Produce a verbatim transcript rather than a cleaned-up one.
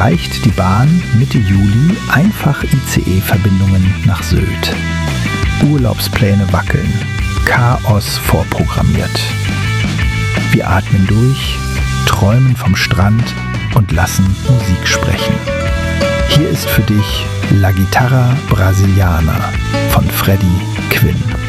Reicht die Bahn Mitte Juli einfach I C E-Verbindungen nach Sylt. Urlaubspläne wackeln. Chaos vorprogrammiert. Wir atmen durch, träumen vom Strand und lassen Musik sprechen. Hier ist für dich La Guitarra Brasiliana von Freddie Quinn.